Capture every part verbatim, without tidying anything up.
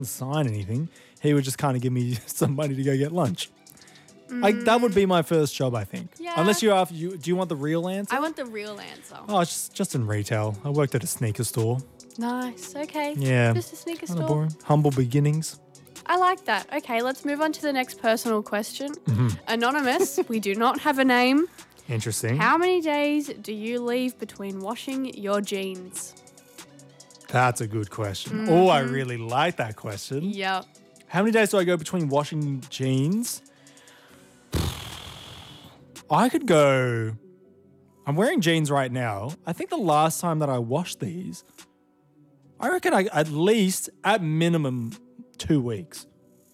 sign anything. He would just kind of give me some money to go get lunch. Like that would be my first job, I think. Yeah. Unless you have, you do you want the real answer? I want the real answer. Oh, it's just just in retail. I worked at a sneaker store. Nice. Okay. Yeah. Just a sneaker Kind of store. boring. Humble beginnings. I like that. Okay, let's move on to the next personal question. Mm-hmm. Anonymous, we do not have a name. Interesting. How many days do you leave between washing your jeans? That's a good question. Mm-hmm. Oh, I really like that question. Yep. How many days do I go between washing jeans? I could go. I'm wearing jeans right now. I think the last time that I washed these, I reckon I at least, at minimum, two weeks.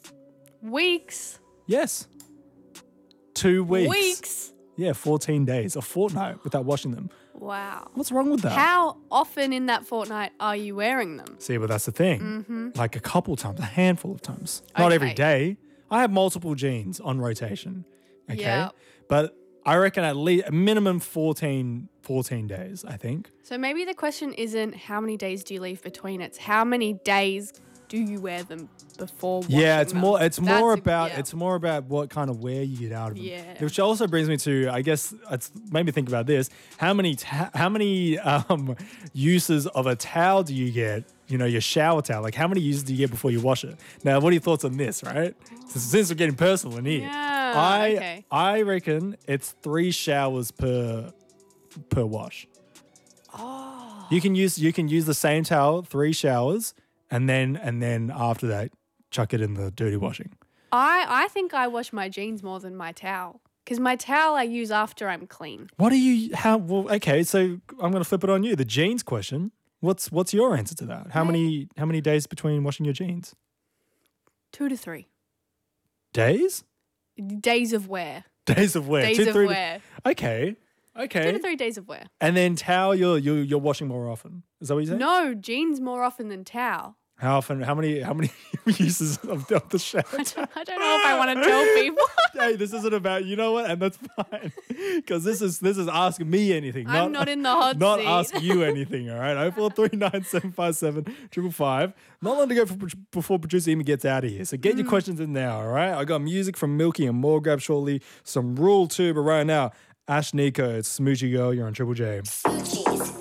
Weeks. Yes. Two weeks. Weeks. Yeah, fourteen days, a fortnight without washing them. Wow. What's wrong with that? How often in that fortnight are you wearing them? See, but that's the thing. Mm-hmm. Like a couple times, a handful of times. Not every Okay. day. I have multiple jeans on rotation. Okay. Yep. But I reckon at least a minimum fourteen, fourteen days, I think. So maybe the question isn't how many days do you leave between, it's how many days do you wear them before washing Yeah, it's them? more it's That's more a- about yeah. it's more about what kind of wear you get out of them. Yeah. Which also brings me to, I guess it's made me think about this. How many ta- how many um, uses of a towel do you get? You know, your shower towel. Like how many uses do you get before you wash it? Now, what are your thoughts on this, right? Since, since we're getting personal in here. Yeah, I okay. I reckon it's three showers per per wash. Oh. You can use you can use the same towel, three showers, and then and then after that, chuck it in the dirty washing. I, I think I wash my jeans more than my towel. Because my towel I use after I'm clean. What do you how well okay, so I'm gonna flip it on you. The jeans question. What's what's your answer to that? How many how many days between washing your jeans? Two to three. Days? Days of wear. Days of wear. Days Two, of three- wear. Okay. Okay. Two to three days of wear. And then towel you're you're you're washing more often. Is that what you say? No, jeans more often than towel. How often how many how many uses of, of the shower? I don't, I don't know if I want to tell people. Hey, this isn't about you know what, and that's fine, because this is this is asking me anything. I'm not in the hot not seat. ask you anything. All right, oh four three nine seven five seven triple five. Not long to go for, before producer Amy gets out of here. So get Mm. your questions in now. All right, I got music from Milky and more grab shortly. Some Rule Two, but right now, Ash Nico, it's Smoochie Girl. You're on Triple J.